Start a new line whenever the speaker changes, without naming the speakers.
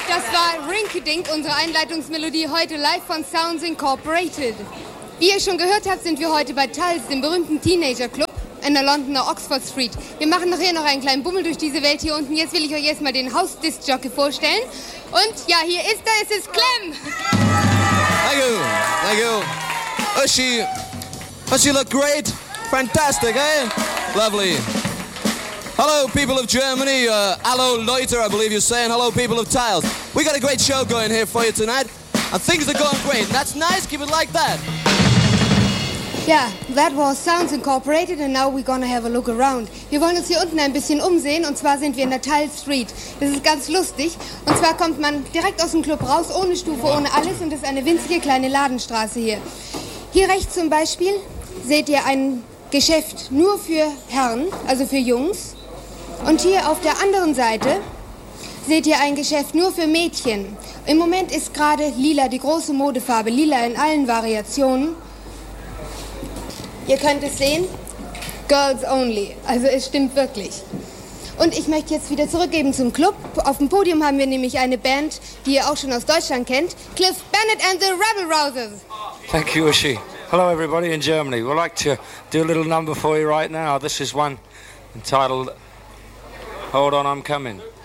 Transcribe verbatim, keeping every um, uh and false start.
Das war Rinky-Dink, unsere Einleitungsmelodie heute live von Sounds Incorporated. Wie ihr schon gehört habt, sind wir heute bei Tulse, dem berühmten Teenager-Club in der Londoner Oxford Street. Wir machen nachher noch einen kleinen Bummel durch diese Welt hier unten. Jetzt will ich euch erstmal den House-Disc-Jockey vorstellen. Und ja, hier ist er, es ist Clem.
Thank you, thank you. Uschi, Uschi look great, fantastic, eh? Lovely. Hello, people of Germany. Uh, hello, Leute, I believe you're saying. Hello, people of Tiles. We got a great show going here for you tonight. And things are going great. And that's nice. Keep it like that.
Ja, that was Sounds Incorporated and now we're gonna have a look around. Wir wollen uns hier unten ein bisschen umsehen und zwar sind wir in der Tile Street. Das ist ganz lustig und zwar kommt man direkt aus dem Club raus, ohne Stufe, ohne alles und das ist eine winzige kleine Ladenstraße hier. Hier rechts zum Beispiel seht ihr ein Geschäft nur für Herren, also für Jungs. Und hier auf der anderen Seite seht ihr ein Geschäft nur für Mädchen. Im Moment ist gerade lila die große Modefarbe, lila in allen Variationen. Ihr könnt es sehen, Girls Only, also es stimmt wirklich. Und ich möchte jetzt wieder zurückgeben zum Club. Auf dem Podium haben wir nämlich eine Band, die ihr auch schon aus Deutschland kennt, Cliff Bennett and the Rebel Rousers.
Thank you, Uschi. Hello everybody in Germany. We'd like to do a little number for you right now. This is one entitled Hold On, I'm Coming.